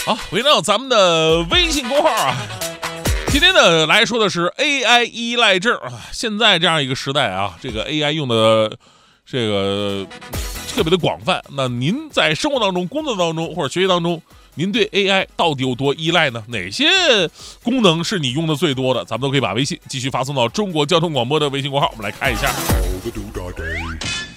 好，回到咱们的微信公号啊，今天呢来说的是 AI 依赖症啊。现在这样一个时代啊，这个 AI 用的这个特别的广泛。那您在生活当中、工作当中或者学习当中，您对 AI 到底有多依赖呢？哪些功能是你用的最多的？咱们都可以把微信继续发送到中国交通广播的微信公号，我们来看一下。